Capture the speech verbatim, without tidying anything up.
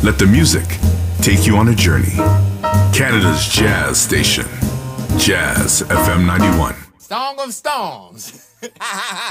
Let the music take you on a journey. Canada's jazz station. Jazz F M ninety-one. Song of Storms.